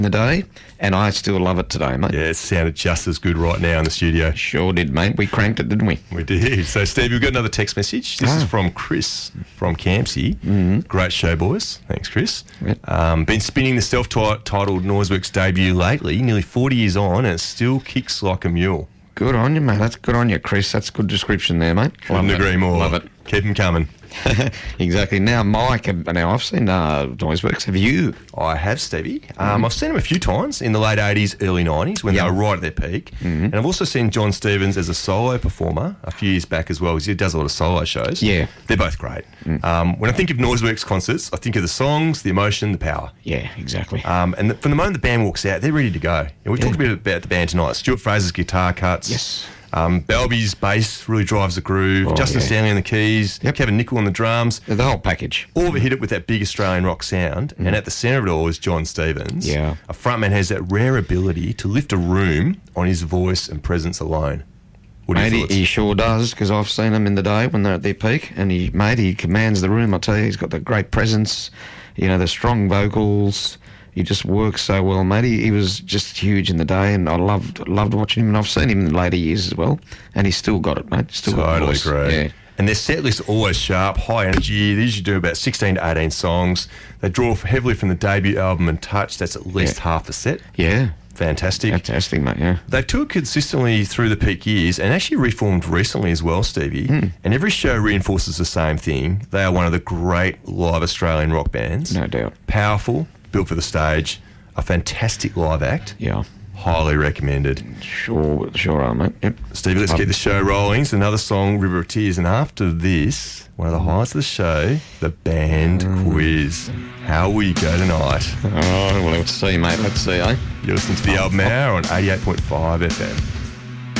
the day, and I still love it today, mate. Yeah, it sounded just as good right now in the studio. Sure did, mate. We cranked it, didn't we? We did. So, Steve, we've got another text message. This is from Chris from Campsie. Mm-hmm. Great show, boys. Thanks, Chris. Yep. Been spinning the self-titled Noiseworks debut lately, nearly 40 years on, and it still kicks like a mule. Good on you, mate. That's good on you, Chris. That's a good description there, mate. Couldn't agree more. Love it. Keep them coming. Exactly. Now, Mike, I've seen Noiseworks. Have you? I have, Stevie. I've seen them a few times in the late 80s, early 90s when they were right at their peak. And I've also seen John Stevens as a solo performer a few years back as well, because he does a lot of solo shows. Yeah. They're both great. When I think of Noiseworks concerts, I think of the songs, the emotion, the power. Yeah, exactly. And from the moment the band walks out, they're ready to go. And we've talked a bit about the band tonight. Stuart Fraser's guitar cuts. Yes. Belby's bass really drives the groove. Justin Stanley on the keys. Kevin Nicol on the drums. The whole package. All of it hit it with that big Australian rock sound. And at the centre of it all is John Stevens. Yeah. A frontman has that rare ability to lift a room on his voice and presence alone. What are your thoughts? He sure does, because I've seen him in the day when they're at their peak, and he commands the room. I tell you, he's got the great presence, the strong vocals. He just works so well, mate. He was just huge in the day, and I loved watching him. And I've seen him in later years as well, and he's still got it, mate. Still got the voice. Great. Yeah. And their set list always sharp, high energy. They usually do about 16 to 18 songs. They draw heavily from the debut album and Touch. That's at least half the set. Yeah. Fantastic. Fantastic, mate, yeah. They've toured consistently through the peak years and actually reformed recently as well, Stevie. And every show reinforces the same thing. They are one of the great live Australian rock bands. No doubt. Powerful, built for the stage, a fantastic live act. Yeah. Highly recommended. Sure are, mate. Yep. Stevie, let's keep the show rolling. It's another song, River of Tears. And after this, one of the highlights of the show, the band quiz. How will you go tonight? Oh, well, let's see, mate. Let's see, eh? You're listening to the Album Hour on 88.5 FM.